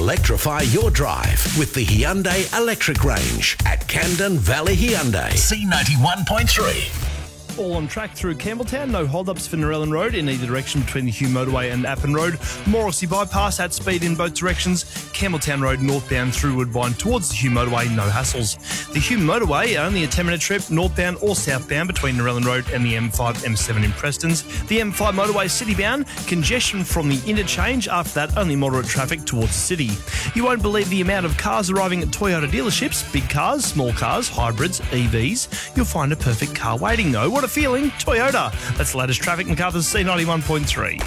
Electrify your drive with the Hyundai Electric Range at Camden Valley Hyundai. C91.3. All on track through Campbelltown. No hold-ups for Narellan Road in either direction between the Hume Motorway and Appin Road. Morrissey Bypass at speed in both directions. Campbelltown Road northbound through Woodbine towards the Hume Motorway, no hassles. The Hume Motorway, only a 10-minute trip northbound or southbound between Narellan Road and the M5, M7 in Prestons. The M5 Motorway citybound, congestion from the interchange. After that, only moderate traffic towards the city. You won't believe the amount of cars arriving at Toyota dealerships. Big cars, small cars, hybrids, EVs. You'll find a perfect car waiting though. What a feeling, Toyota. That's the latest traffic. MacArthur's C91.3.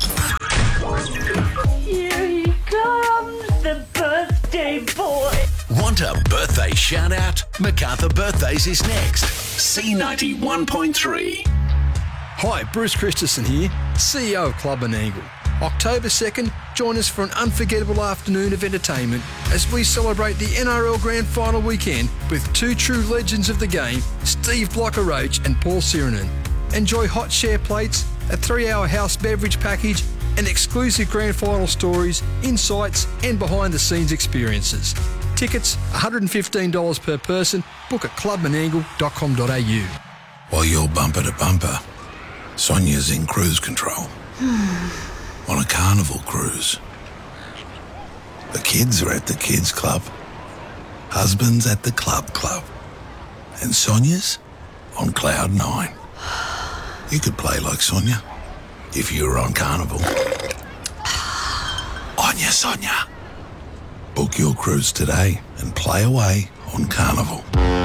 Here he comes, the birthday boy. Want a birthday shout out? MacArthur Birthdays is next. C91.3. Hi, Bruce Christensen here, CEO of Club and Angle. October 2nd, join us for an unforgettable afternoon of entertainment as we celebrate the NRL Grand Final weekend with two true legends of the game, Steve Blocker-Roach and Paul Sirenen. Enjoy hot share plates, a 3-hour house beverage package, and exclusive Grand Final stories, insights, and behind-the-scenes experiences. Tickets, $115 per person. Book at clubandangle.com.au. While you're bumper to bumper, Sonia's in cruise control. On a carnival cruise. The kids are at the kids club. Husband's at the club. And Sonia's on cloud 9. You could play like Sonia if you were on carnival. On ya, Sonia. Book your cruise today and play away on carnival.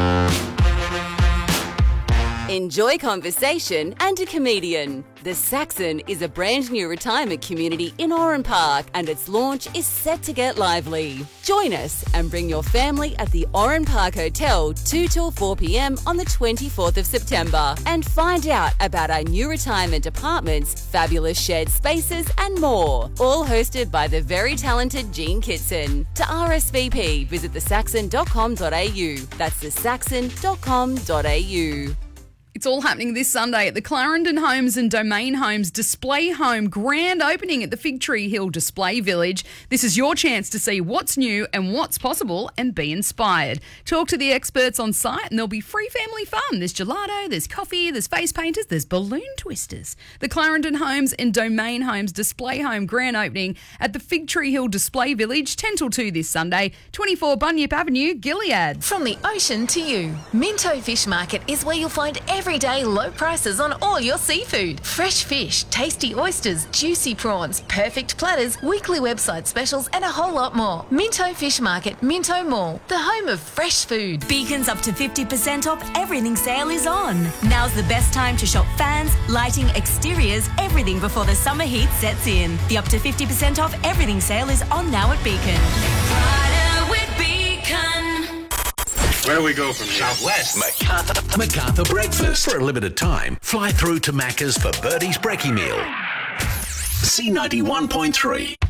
Enjoy conversation and a comedian. The Saxon is a brand new retirement community in Oran Park and its launch is set to get lively. Join us and bring your family at the Oran Park Hotel 2 till 4 p.m. on the 24th of September and find out about our new retirement apartments, fabulous shared spaces and more. All hosted by the very talented Jean Kitson. To RSVP, visit thesaxon.com.au. That's thesaxon.com.au. It's all happening this Sunday at the Clarendon Homes and Domain Homes Display Home grand opening at the Fig Tree Hill Display Village. This is your chance to see what's new and what's possible and be inspired. Talk to the experts on site and there'll be free family fun. There's gelato, there's coffee, there's face painters, there's balloon twisters. The Clarendon Homes and Domain Homes Display Home grand opening at the Fig Tree Hill Display Village, 10 till 2 this Sunday, 24 Bunyip Avenue, Gilead. From the ocean to you, Minto Fish Market is where you'll find everyday low prices on all your seafood. Fresh fish, tasty oysters, juicy prawns, perfect platters, weekly website specials and a whole lot more. Minto Fish Market, Minto Mall, the home of fresh food. Beacon's up to 50% off everything sale is on. Now's the best time to shop fans, lighting, exteriors, everything before the summer heat sets in. The up to 50% off everything sale is on now at Beacon. Friday with Beacon. Where do we go from here? Southwest. MacArthur Breakfast. For a limited time, fly through to Macca's for Bertie's Brekkie Meal. C91.3.